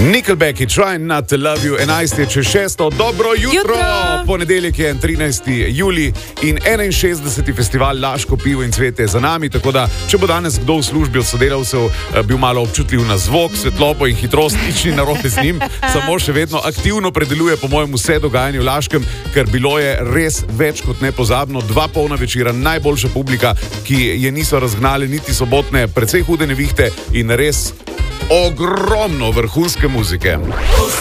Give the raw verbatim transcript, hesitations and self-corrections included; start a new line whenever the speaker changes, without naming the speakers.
Nickelback je Trying Not to Love You, enajsto je čez šesto. Dobro jutro!
Jutro!
Ponedeljek je trinajsti julij in enainšestdeseti festival Laško pivo in cvete je za nami, tako da, če bo danes kdo v službi od sodelavcev bil malo občutljiv na zvok, svetlobo in hitrost, nič ni narobe z njim, samo še vedno aktivno predeluje po mojem vse dogajanje v Laškem, ker bilo je res več kot nepozabno. Dva polna večera, najboljša publika, ki je niso razgnali niti sobotne, precej hude nevihte in res ogromno vrhunske muzike.